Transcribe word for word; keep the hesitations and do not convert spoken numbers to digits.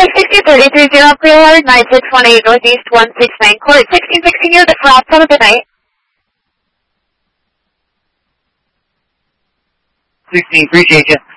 sixteen thirty-three zero, clear nine six one eight Northeast one six nine, court sixteen sixteen unit flaps, have a good night. sixteen, appreciate you.